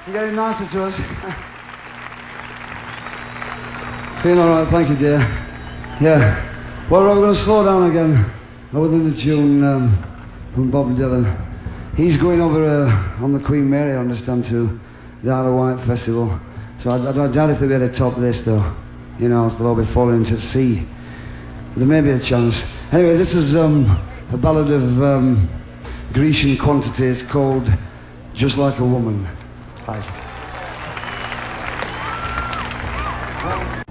You're getting nicer to us. Feeling all right, thank you, dear. Yeah. Well, we're going to slow down again with the tune from Bob Dylan. He's going over on the Queen Mary, I understand, to the Isle of Wight Festival. So I doubt if they'll be able to top this, though. You know, so they'll all be falling into sea. There may be a chance. Anyway, this is a ballad of Grecian quantities called Just Like a Woman. Right.